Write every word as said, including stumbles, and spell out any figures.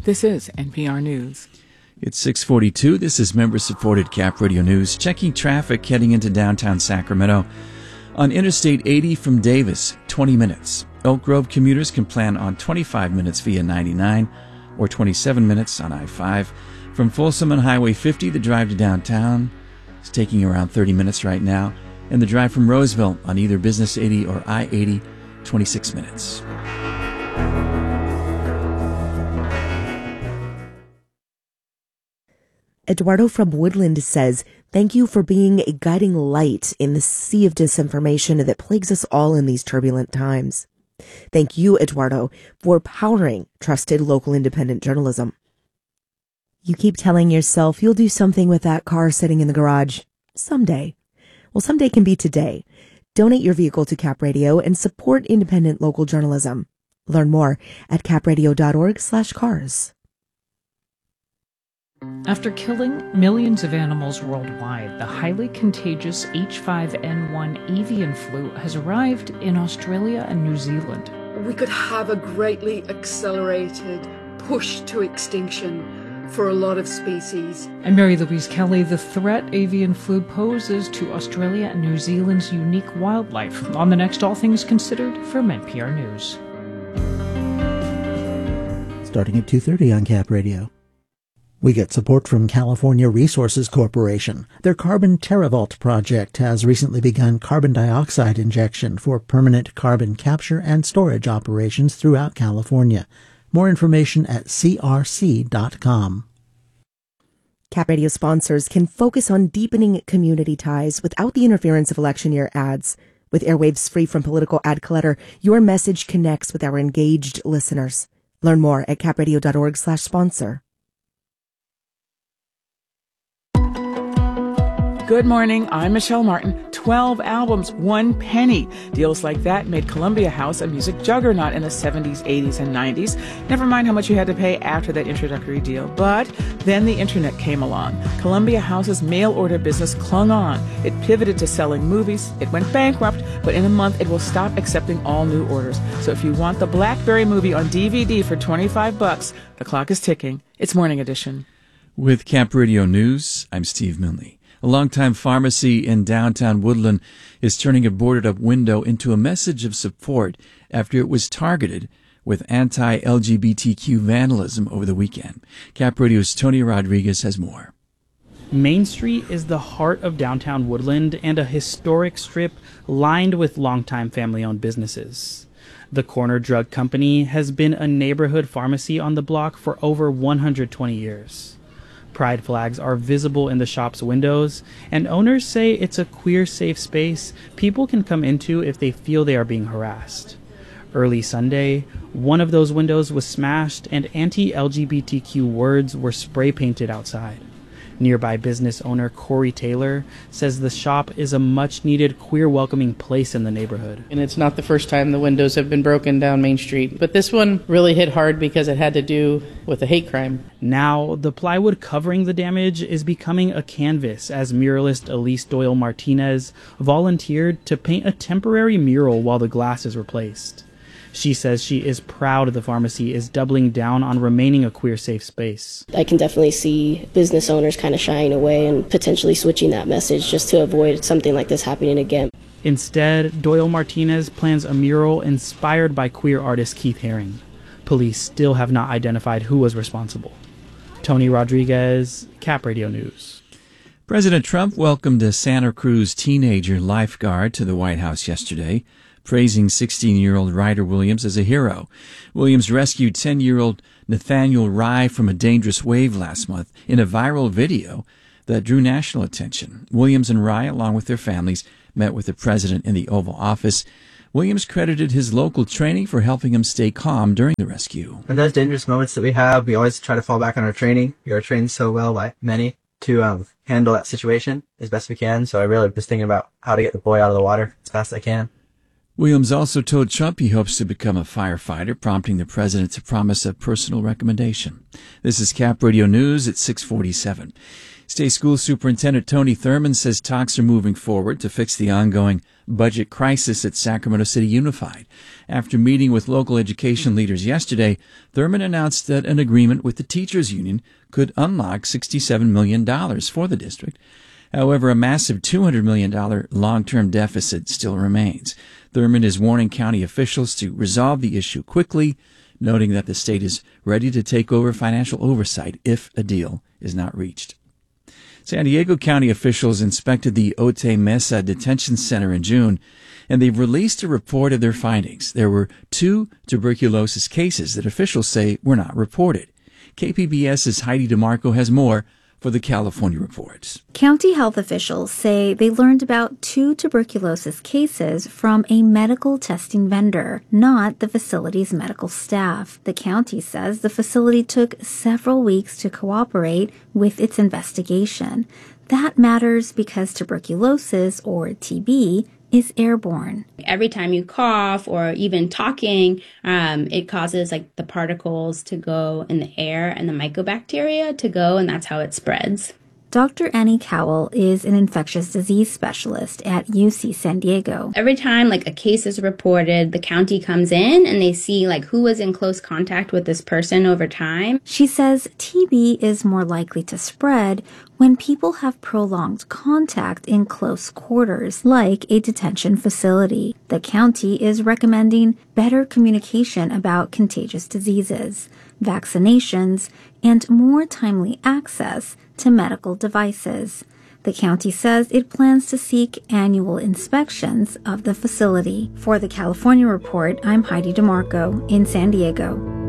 This is N P R News. It's six forty-two. This is member-supported Cap Radio News. Checking traffic heading into downtown Sacramento. On Interstate eighty from Davis, twenty minutes. Oak Grove commuters can plan on twenty-five minutes via ninety-nine or twenty-seven minutes on I five. From Folsom on Highway fifty, the drive to downtown is taking around thirty minutes right now. And the drive from Roseville on either Business eighty or I eighty, twenty-six minutes. Eduardo from Woodland says, thank you for being a guiding light in the sea of disinformation that plagues us all in these turbulent times. Thank you, Eduardo, for powering trusted local independent journalism. You keep telling yourself you'll do something with that car sitting in the garage. Someday. Well, someday can be today. Donate your vehicle to Cap Radio and support independent local journalism. Learn more at capradio.org slash cars. After killing millions of animals worldwide, the highly contagious H five N one avian flu has arrived in Australia and New Zealand. We could have a greatly accelerated push to extinction for a lot of species. I'm Mary Louise Kelly. The threat avian flu poses to Australia and New Zealand's unique wildlife. On the next All Things Considered from N P R News. Starting at two thirty on Cap Radio. We get support from California Resources Corporation. Their Carbon TerraVault project has recently begun carbon dioxide injection for permanent carbon capture and storage operations throughout California. More information at c r c dot com. Cap Radio sponsors can focus on deepening community ties without the interference of election year ads. With airwaves free from political ad clutter, your message connects with our engaged listeners. Learn more at capradio.org slash sponsor. Good morning, I'm Michelle Martin. twelve albums, one penny. Deals like that made Columbia House a music juggernaut in the seventies, eighties, and nineties. Never mind how much you had to pay after that introductory deal. But then the internet came along. Columbia House's mail order business clung on. It pivoted to selling movies. It went bankrupt, but in a month it will stop accepting all new orders. So if you want the Blackberry movie on D V D for twenty-five bucks, the clock is ticking. It's Morning Edition. With Cap Radio News, I'm Steve Milne. A longtime pharmacy in downtown Woodland is turning a boarded-up window into a message of support after it was targeted with anti-L G B T Q vandalism over the weekend. Cap Radio's Tony Rodriguez has more. Main Street is the heart of downtown Woodland and a historic strip lined with longtime family-owned businesses. The Corner Drug Company has been a neighborhood pharmacy on the block for over one hundred twenty years. Pride flags are visible in the shop's windows, and owners say it's a queer-safe space people can come into if they feel they are being harassed. Early Sunday, one of those windows was smashed and anti-L G B T Q words were spray-painted outside. Nearby business owner Corey Taylor says the shop is a much-needed queer-welcoming place in the neighborhood. And it's not the first time the windows have been broken down Main Street. But this one really hit hard because it had to do with a hate crime. Now, the plywood covering the damage is becoming a canvas as muralist Elise Doyle Martinez volunteered to paint a temporary mural while the glass is replaced. She says she is proud the pharmacy is doubling down on remaining a queer-safe space. I can definitely see business owners kind of shying away and potentially switching that message just to avoid something like this happening again. Instead, Doyle Martinez plans a mural inspired by queer artist Keith Haring. Police still have not identified who was responsible. Tony Rodriguez, Cap Radio News. President Trump welcomed a Santa Cruz teenager lifeguard to the White House yesterday, praising sixteen-year-old Ryder Williams as a hero. Williams rescued ten-year-old Nathaniel Rye from a dangerous wave last month in a viral video that drew national attention. Williams and Rye, along with their families, met with the president in the Oval Office. Williams credited his local training for helping him stay calm during the rescue. In those dangerous moments that we have, we always try to fall back on our training. We are trained so well by many to um, handle that situation as best we can. So I really was thinking about how to get the boy out of the water as fast as I can. Williams also told Trump he hopes to become a firefighter, prompting the president to promise a personal recommendation. This is Cap Radio News at six forty-seven. State School Superintendent Tony Thurmond says talks are moving forward to fix the ongoing budget crisis at Sacramento City Unified. After meeting with local education leaders yesterday, Thurmond announced that an agreement with the teachers union could unlock sixty-seven million dollars for the district. However, a massive two hundred million dollars long-term deficit still remains. Thurmond is warning county officials to resolve the issue quickly, noting that the state is ready to take over financial oversight if a deal is not reached. San Diego County officials inspected the Otay Mesa Detention Center in June, and they've released a report of their findings. There were two tuberculosis cases that officials say were not reported. K P B S's Heidi DeMarco has more for the California Reports. County health officials say they learned about two tuberculosis cases from a medical testing vendor, not the facility's medical staff. The county says the facility took several weeks to cooperate with its investigation. That matters because tuberculosis, or T B, is airborne. Every time you cough or even talking, um, it causes like the particles to go in the air and the mycobacteria to go, and that's how it spreads. Doctor Annie Cowell is an infectious disease specialist at U C San Diego. Every time like a case is reported, the county comes in and they see like who was in close contact with this person over time. She says T B is more likely to spread when people have prolonged contact in close quarters, like a detention facility. The county is recommending better communication about contagious diseases, vaccinations, and more timely access to medical devices. The county says it plans to seek annual inspections of the facility. For the California Report, I'm Heidi DeMarco in San Diego.